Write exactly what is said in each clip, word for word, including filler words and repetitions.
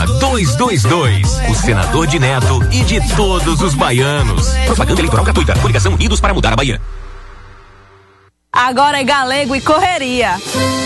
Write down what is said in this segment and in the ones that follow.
Lula duzentos e vinte e dois, o senador de Neto e de todos os baianos. Propaganda eleitoral gratuita. Coligação Unidos para mudar a Bahia. Agora é Galego e correria.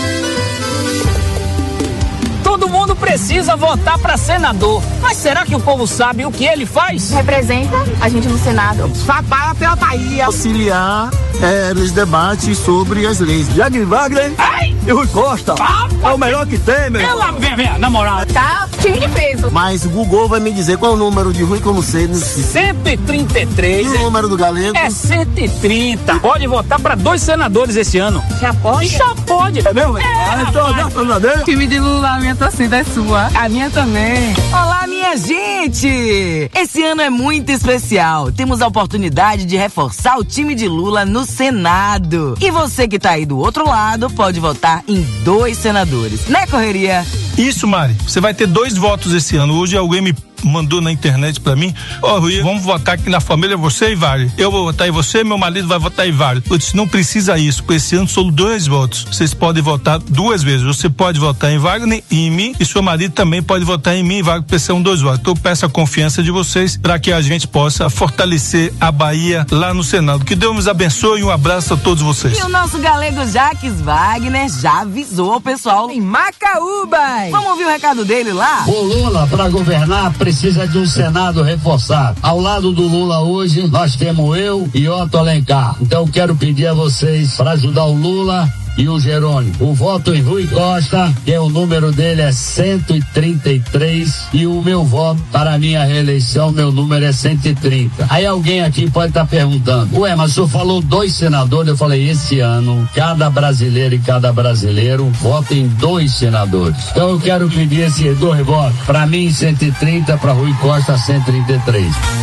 Todo mundo precisa votar para senador, mas será que o povo sabe o que ele faz? Representa a gente no Senado. Trabalha pela Bahia. Auxiliar é, nos debates sobre as leis. Jagner Wagner Ai! e Rui Costa. Ah, é o melhor que tem, meu irmão. Vem, vem, na moral. Tá, time de peso. Mas o Google vai me dizer qual é o número de Rui, que eu não sei. cento e trinta e três. E o número do Galego? É cento e trinta. Pode votar para dois senadores esse ano. Já pode? Já pode. É mesmo? É, ah, então, rapaz. Time de Lula, a minha torcida é sua. A minha também. Olá, minha gente! Esse ano é muito especial. Temos a oportunidade de reforçar o time de Lula no Senado. E você que tá aí do outro lado pode votar em dois senadores. Né, correria? Isso, Mari. Você vai ter dois votos esse ano. Hoje alguém me mandou na internet pra mim, ó, oh, Rui, vamos votar aqui na família, você e Vale. Eu vou votar em você, meu marido vai votar em Vale. Eu disse, não precisa isso, porque esse ano são dois votos. Vocês podem votar duas vezes. Você pode votar em Wagner e em mim, e seu marido também pode votar em mim e Wagner, porque são dois votos. Então eu peço a confiança de vocês para que a gente possa fortalecer a Bahia lá no Senado. Que Deus nos abençoe e um abraço a todos vocês. E o nosso galego Jaques Wagner já avisou ao pessoal em Macaúba. Vamos ouvir o recado dele lá? O Lula, para governar, precisa de um Senado reforçado. Ao lado do Lula hoje, nós temos eu e Otto Alencar. Então quero pedir a vocês para ajudar o Lula e o Jerônimo. O voto em Rui Costa, que é o número dele é cento e trinta e três, e o meu voto para a minha reeleição, meu número é cento e trinta. Aí alguém aqui pode estar tá perguntando, ué, mas o senhor falou dois senadores? Eu falei, esse ano, cada brasileiro e cada brasileiro vota em dois senadores. Então eu quero pedir esses dois votos. Para mim, cento e trinta, para Rui Costa, cento e trinta e três.